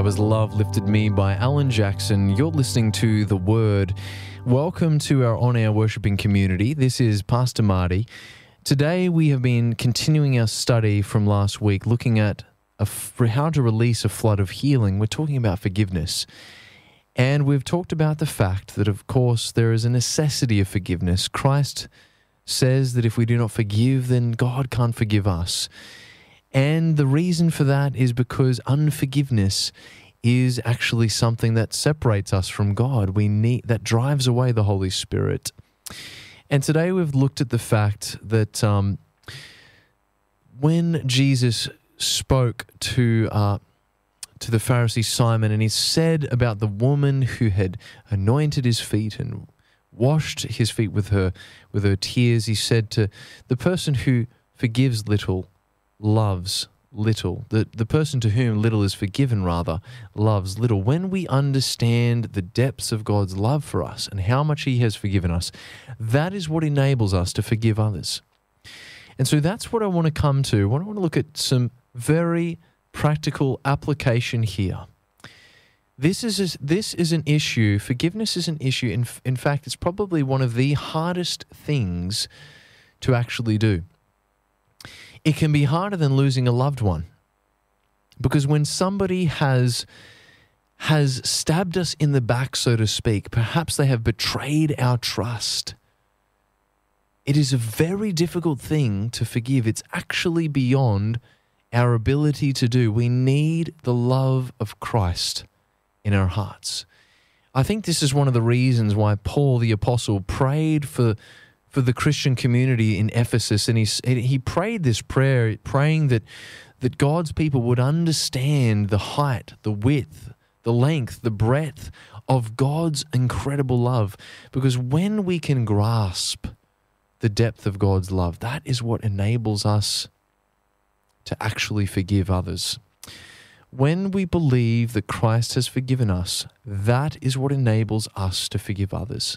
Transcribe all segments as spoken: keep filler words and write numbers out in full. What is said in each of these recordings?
That was Love Lifted Me by Alan Jackson. You're listening to The Word. Welcome to our on-air worshiping community. This is Pastor Marty. Today we have been continuing our study from last week, looking at a f- how to release a flood of healing. We're talking about forgiveness. And we've talked about the fact that, of course, there is a necessity of forgiveness. Christ says that if we do not forgive, then God can't forgive us. And the reason for that is because unforgiveness is actually something that separates us from God. We need that drives away the Holy Spirit. And today we've looked at the fact that um, when Jesus spoke to uh, to the Pharisee Simon, and he said about the woman who had anointed his feet and washed his feet with her with her tears, he said to the person who forgives little loves little. The, the person to whom little is forgiven, rather, loves little. When we understand the depths of God's love for us and how much he has forgiven us, that is what enables us to forgive others. And so that's what I want to come to. I want to look at some very practical application here. This is a, this is an issue. Forgiveness is an issue. In, in fact, it's probably one of the hardest things to actually do. It can be harder than losing a loved one, because when somebody has has stabbed us in the back, so to speak, perhaps they have betrayed our trust, it is a very difficult thing to forgive. It's actually beyond our ability to do. We need the love of Christ in our hearts. I think this is one of the reasons why Paul the Apostle prayed for for the Christian community in Ephesus, and he he prayed this prayer, praying that that God's people would understand the height, the width, the length, the breadth of God's incredible love. Because when we can grasp the depth of God's love, that is what enables us to actually forgive others. When we believe that Christ has forgiven us, that is what enables us to forgive others.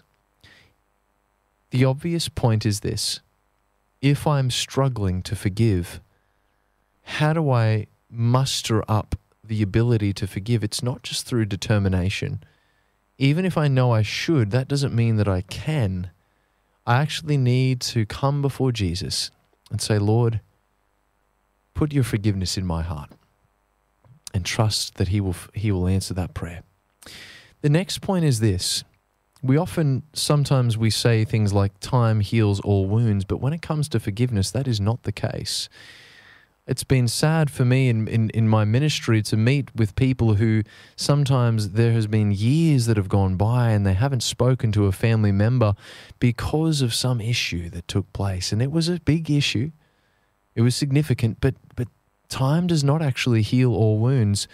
The obvious point is this: if I'm struggling to forgive, how do I muster up the ability to forgive? It's not just through determination. Even if I know I should, that doesn't mean that I can. I actually need to come before Jesus and say, Lord, put your forgiveness in my heart, and trust that he will he will answer that prayer. The next point is this. We often, sometimes we say things like time heals all wounds, but when it comes to forgiveness, that is not the case. It's been sad for me in, in, in my ministry to meet with people who sometimes there has been years that have gone by and they haven't spoken to a family member because of some issue that took place. And it was a big issue. It was significant, but but time does not actually heal all wounds.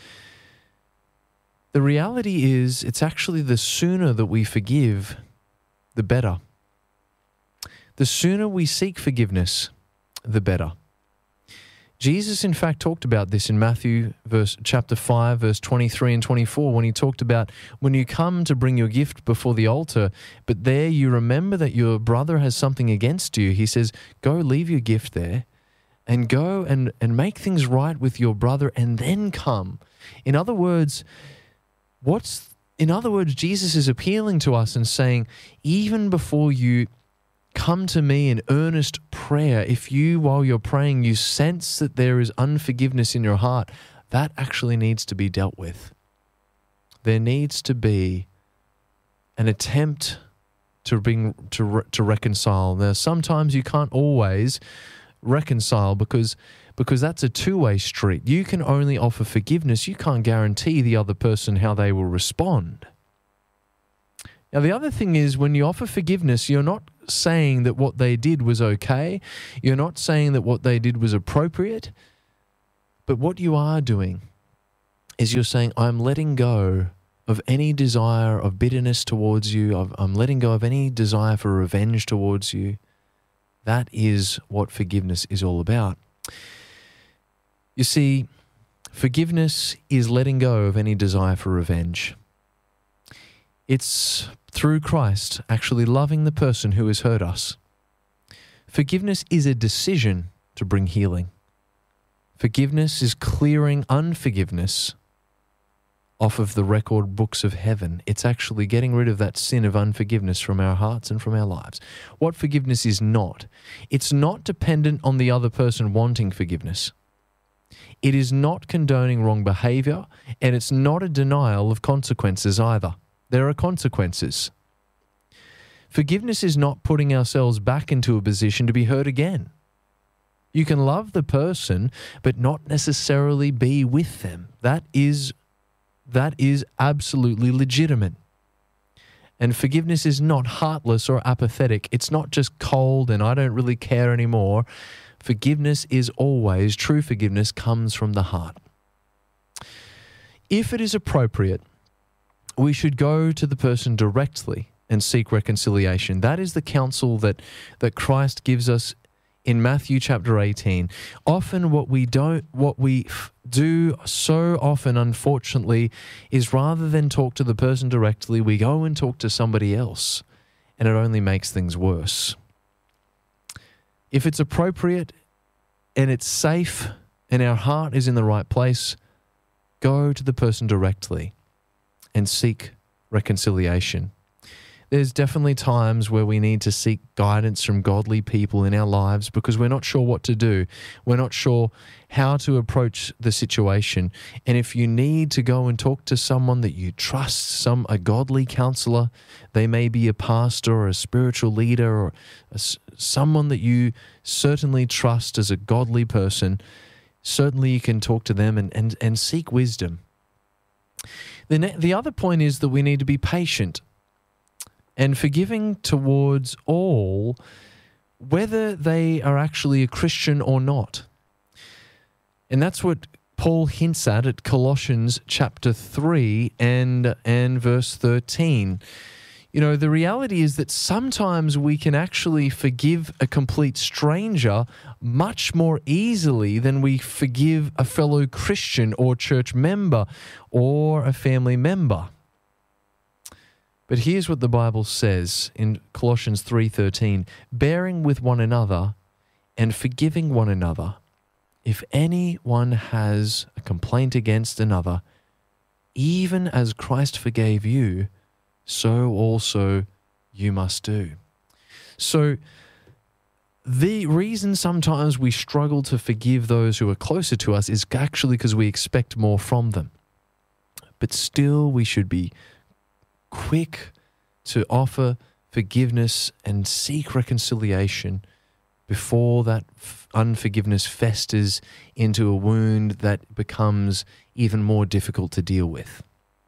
The reality is, it's actually the sooner that we forgive, the better. The sooner we seek forgiveness, the better. Jesus, in fact, talked about this in Matthew verse, chapter five, verse twenty-three and twenty-four, when he talked about when you come to bring your gift before the altar, but there you remember that your brother has something against you. He says, go leave your gift there and go and, and make things right with your brother and then come. In other words, What's in other words, Jesus is appealing to us and saying, even before you come to me in earnest prayer, if you, while you're praying, you sense that there is unforgiveness in your heart, that actually needs to be dealt with. There needs to be an attempt to bring to to reconcile. Now, sometimes you can't always reconcile because because that's a two-way street. You can only offer forgiveness. You can't guarantee the other person how they will respond. Now, the other thing is, when you offer forgiveness, you're not saying that what they did was okay. You're not saying that what they did was appropriate. But what you are doing is you're saying, I'm letting go of any desire of bitterness towards you. I'm letting go of any desire for revenge towards you. That is what forgiveness is all about. You see, forgiveness is letting go of any desire for revenge. It's through Christ actually loving the person who has hurt us. Forgiveness is a decision to bring healing. Forgiveness is clearing unforgiveness off of the record books of heaven. It's actually getting rid of that sin of unforgiveness from our hearts and from our lives. What forgiveness is not, it's not dependent on the other person wanting forgiveness. It is not condoning wrong behavior, and it's not a denial of consequences either. There are consequences. Forgiveness is not putting ourselves back into a position to be hurt again. You can love the person, but not necessarily be with them. That is That is absolutely legitimate. And forgiveness is not heartless or apathetic. It's not just cold and I don't really care anymore. Forgiveness is always, true forgiveness comes from the heart. If it is appropriate, we should go to the person directly and seek reconciliation. That is the counsel that, that Christ gives us in Matthew chapter eighteen. Often what we don't, what we do so often, unfortunately, is rather than talk to the person directly, we go and talk to somebody else, and it only makes things worse. If it's appropriate and it's safe and our heart is in the right place, go to the person directly and seek reconciliation. There's definitely times where we need to seek guidance from godly people in our lives because we're not sure what to do. We're not sure how to approach the situation. And if you need to go and talk to someone that you trust, some a godly counselor, they may be a pastor or a spiritual leader or a, someone that you certainly trust as a godly person, certainly you can talk to them and, and, and seek wisdom. The, ne- the other point is that we need to be patient and forgiving towards all, whether they are actually a Christian or not. And that's what Paul hints at at Colossians chapter three and, and verse thirteen. You know, the reality is that sometimes we can actually forgive a complete stranger much more easily than we forgive a fellow Christian or church member or a family member. But here's what the Bible says in Colossians three thirteen, bearing with one another and forgiving one another. If anyone has a complaint against another, even as Christ forgave you, so also you must do. So the reason sometimes we struggle to forgive those who are closer to us is actually because we expect more from them. But still we should be quick to offer forgiveness and seek reconciliation before that f- unforgiveness festers into a wound that becomes even more difficult to deal with.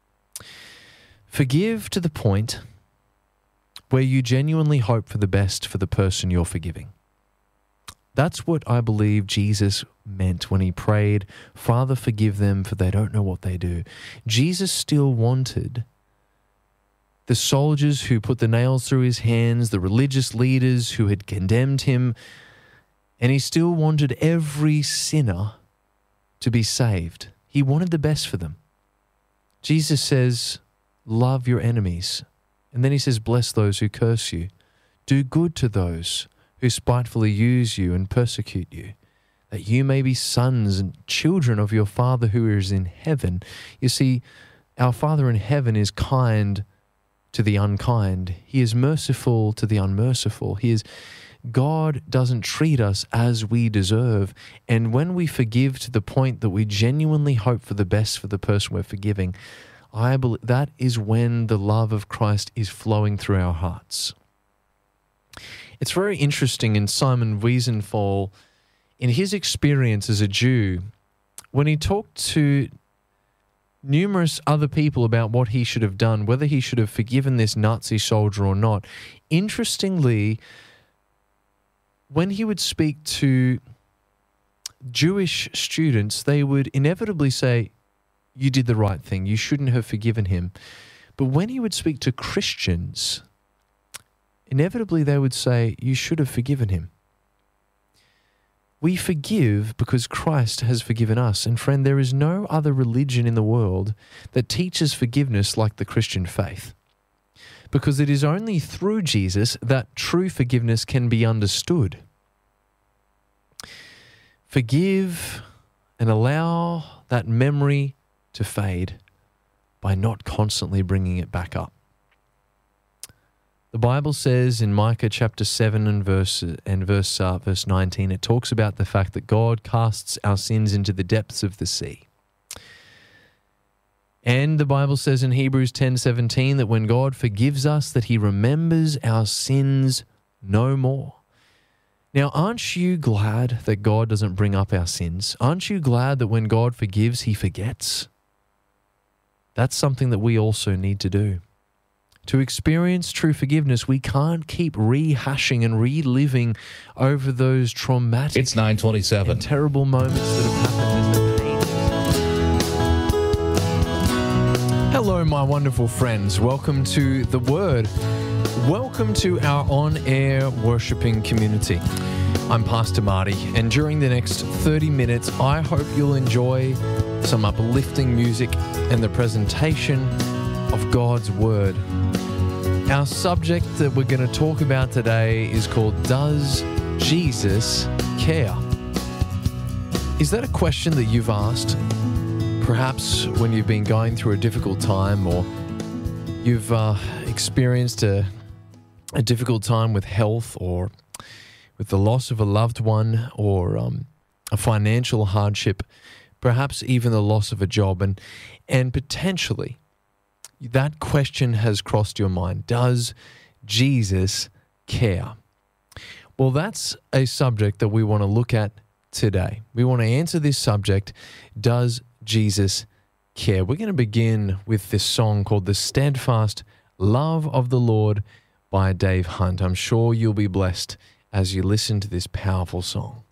Forgive to the point where you genuinely hope for the best for the person you're forgiving. That's what I believe Jesus meant when he prayed, Father, forgive them, for they don't know what they do. Jesus still wanted the soldiers who put the nails through his hands, the religious leaders who had condemned him, and he still wanted every sinner to be saved. He wanted the best for them. Jesus says, love your enemies. And then he says, bless those who curse you. Do good to those who spitefully use you and persecute you, that you may be sons and children of your Father who is in heaven. You see, our Father in heaven is kind to the unkind. He is merciful to the unmerciful. He is God doesn't treat us as we deserve. And when we forgive to the point that we genuinely hope for the best for the person we're forgiving, I believe that is when the love of Christ is flowing through our hearts. It's very interesting in Simon Wiesenthal, in his experience as a Jew, when he talked to numerous other people about what he should have done, whether he should have forgiven this Nazi soldier or not. Interestingly, when he would speak to Jewish students, they would inevitably say, you did the right thing, you shouldn't have forgiven him. But when he would speak to Christians, inevitably they would say, you should have forgiven him. We forgive because Christ has forgiven us. And friend, there is no other religion in the world that teaches forgiveness like the Christian faith. Because it is only through Jesus that true forgiveness can be understood. Forgive and allow that memory to fade. by not constantly bringing it back up. The Bible says in Micah chapter seven and verse and verse uh, verse nineteen, it talks about the fact that God casts our sins into the depths of the sea. And the Bible says in Hebrews ten seventeen that when God forgives us, that he remembers our sins no more. Now, aren't you glad that God doesn't bring up our sins? Aren't you glad that when God forgives, he forgets? That's something that we also need to do. To experience true forgiveness, we can't keep rehashing and reliving over those traumatic It's nine twenty-seven. and terrible moments that have happened and the pain. Hello, my wonderful friends. Welcome to The Word. Welcome to our on-air worshiping community. I'm Pastor Marty, and during the next thirty minutes, I hope you'll enjoy some uplifting music and the presentation of God's Word. Our subject that we're going to talk about today is called, Does Jesus Care? Is that a question that you've asked? Perhaps when you've been going through a difficult time, or you've uh, experienced a, a difficult time with health, or with the loss of a loved one, or um, a financial hardship, perhaps even the loss of a job, and and potentially that question has crossed your mind. Does Jesus care? Well, that's a subject that we want to look at today. We want to answer this subject, does Jesus care? We're going to begin with this song called The Steadfast Love of the Lord by Dave Hunt. I'm sure you'll be blessed as you listen to this powerful song.